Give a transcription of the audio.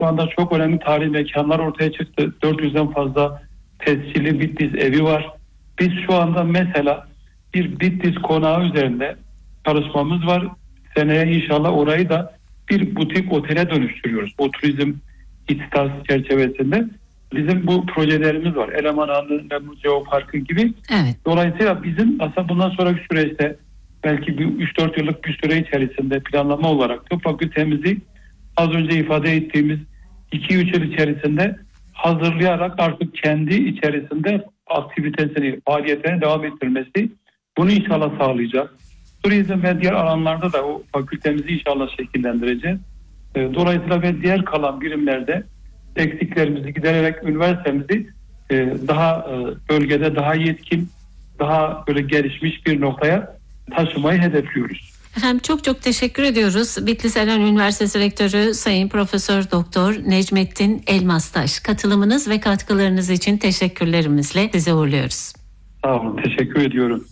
Şu anda çok önemli tarihi mekanlar ortaya çıktı. 400'den fazla tescilli Bitlis evi var. Biz şu anda mesela bir Bitlis konağı üzerinde çalışmamız var. Seneye inşallah orayı da bir butik otele dönüştürüyoruz. O turizm İhtisas çerçevesinde bizim bu projelerimiz var. Elemanağı'nın, Nemrut Geoparkı gibi. Evet. Dolayısıyla bizim aslında bundan sonraki süreçte belki bir 3-4 yıllık bir süre içerisinde planlama olarak toprak ülkemizi az önce ifade ettiğimiz 2-3 yıl içerisinde hazırlayarak artık kendi içerisinde aktivitesini, faaliyetlerini devam ettirmesi, bunu inşallah sağlayacağız. Turizm ve diğer alanlarda da o fakültemizi inşallah şekillendireceğiz. Dolayısıyla ve diğer kalan birimlerde eksiklerimizi gidererek üniversitemizi daha bölgede daha yetkin, daha böyle gelişmiş bir noktaya taşımayı hedefliyoruz. Efendim çok teşekkür ediyoruz. Bitlis Eren Üniversitesi Rektörü Sayın Profesör Doktor Necmettin Elmastaş, katılımınız ve katkılarınız için teşekkürlerimizle sizi uğurluyoruz. Sağ olun, teşekkür ediyorum.